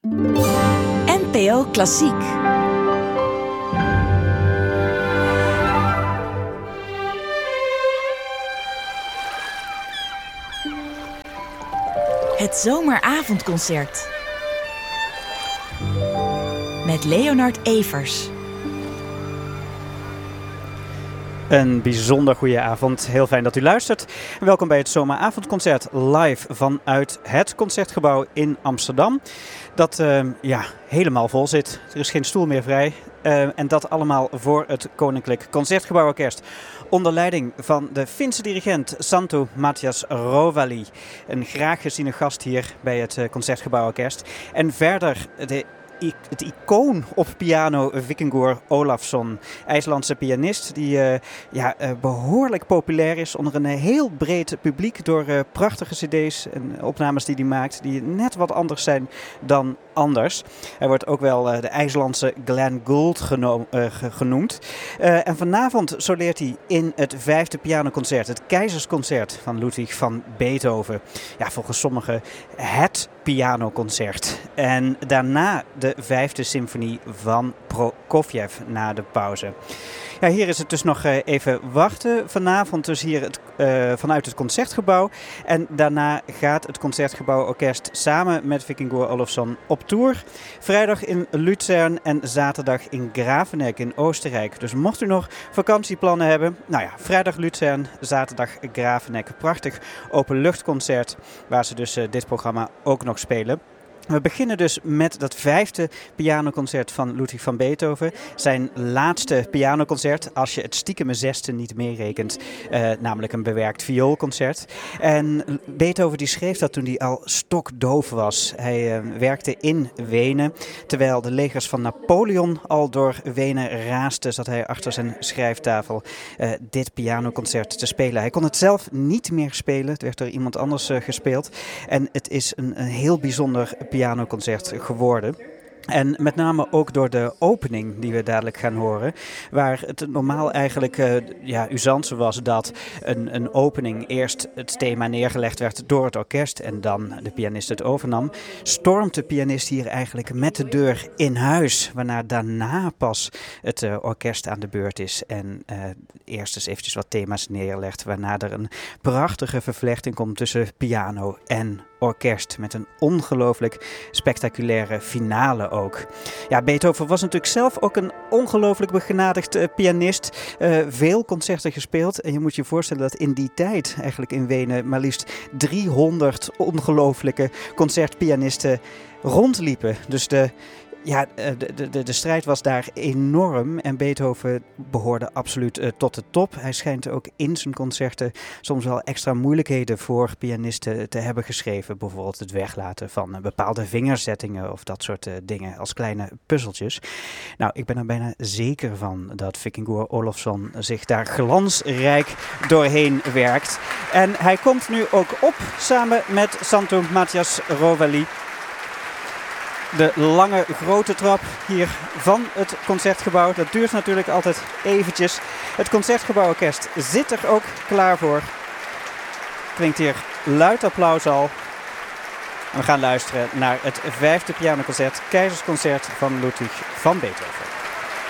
NPO Klassiek. Het zomeravondconcert. Met Leonard Evers. Een bijzonder goede avond. Heel fijn dat u luistert. Welkom bij het zomeravondconcert live vanuit het Concertgebouw in Amsterdam. Dat helemaal vol zit. Er is geen stoel meer vrij. En dat allemaal voor het Koninklijk Concertgebouworkest. Onder leiding van de Finse dirigent Santtu Matias Rovali. Een graag geziene gast hier bij het Concertgebouworkest. En verder het icoon op piano Vikingur Olafsson, IJslandse pianist die behoorlijk populair is onder een heel breed publiek door prachtige cd's en opnames die hij maakt die net wat anders zijn dan anders. Hij wordt ook wel de IJslandse Glenn Gould genoemd. En vanavond soleert hij in het 5e pianoconcert, het Keizersconcert van Ludwig van Beethoven. Ja, volgens sommigen het pianoconcert. En daarna de 5e symfonie van Prokofjev na de pauze. Ja, hier is het dus nog even wachten. Vanavond dus hier vanuit het Concertgebouw. En daarna gaat het Concertgebouworkest samen met Vikingur Olafsson op tour. Vrijdag in Luzern en zaterdag in Graveneck in Oostenrijk. Dus mocht u nog vakantieplannen hebben. Nou ja, vrijdag Luzern, zaterdag Graveneck. Prachtig openluchtconcert waar ze dus dit programma ook nog spelen. We beginnen dus met dat 5e pianoconcert van Ludwig van Beethoven. Zijn laatste pianoconcert, als je het stiekeme 6e niet meerekent. Namelijk een bewerkt vioolconcert. En Beethoven die schreef dat toen hij al stokdoof was. Hij werkte in Wenen. Terwijl de legers van Napoleon al door Wenen raasden, zat hij achter zijn schrijftafel dit pianoconcert te spelen. Hij kon het zelf niet meer spelen. Het werd door iemand anders gespeeld. En het is een heel bijzonder pianoconcert geworden. En met name ook door de opening die we dadelijk gaan horen. Waar het normaal eigenlijk usance was dat een opening eerst het thema neergelegd werd door het orkest. En dan de pianist het overnam. Stormt de pianist hier eigenlijk met de deur in huis. Waarna daarna pas het orkest aan de beurt is. En eerst eens eventjes wat thema's neerlegt. Waarna er een prachtige vervlechting komt tussen piano en orkest. Met een ongelooflijk spectaculaire finale ook. Ja, Beethoven was natuurlijk zelf ook een ongelooflijk begenadigd pianist. Veel concerten gespeeld. En je moet je voorstellen dat in die tijd eigenlijk in Wenen maar liefst 300 ongelooflijke concertpianisten rondliepen. Dus de strijd was daar enorm en Beethoven behoorde absoluut tot de top. Hij schijnt ook in zijn concerten soms wel extra moeilijkheden voor pianisten te hebben geschreven. Bijvoorbeeld het weglaten van bepaalde vingerzettingen of dat soort dingen als kleine puzzeltjes. Nou, ik ben er bijna zeker van dat Vikingur Olafsson zich daar glansrijk doorheen werkt. En hij komt nu ook op samen met Santtu Matias Rovali. De lange grote trap hier van het Concertgebouw. Dat duurt natuurlijk altijd eventjes. Het Concertgebouworkest zit er ook klaar voor. Klinkt hier luid applaus al. En we gaan luisteren naar het 5e pianoconcert, Keizersconcert van Ludwig van Beethoven.